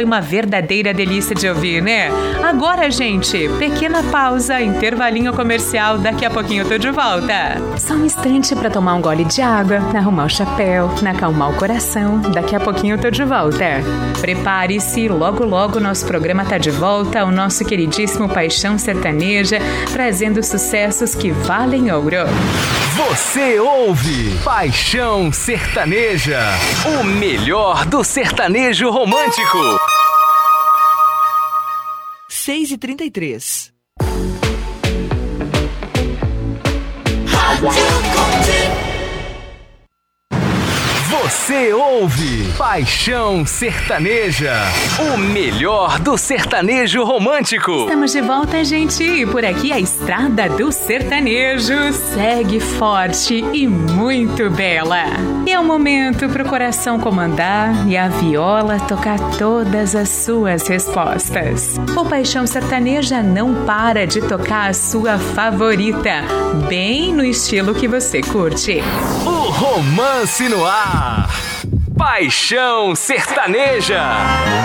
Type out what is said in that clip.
foi uma verdadeira delícia de ouvir, né? Agora, gente, pequena pausa, intervalinho comercial, daqui a pouquinho eu tô de volta. Só um instante pra tomar um gole de água, arrumar o chapéu, acalmar o coração, daqui a pouquinho eu tô de volta. Prepare-se, logo logo nosso programa tá de volta, o nosso queridíssimo Paixão Sertaneja, trazendo sucessos que valem ouro. Você ouve Paixão Sertaneja, o melhor do sertanejo romântico. 6h33. Você ouve Paixão Sertaneja, o melhor do sertanejo romântico. Estamos de volta, gente, e por aqui a estrada do sertanejo segue forte e muito bela. E é o momento pro coração comandar e a viola tocar todas as suas respostas. O Paixão Sertaneja não para de tocar a sua favorita, bem no estilo que você curte. O romance no ar. Paixão Sertaneja.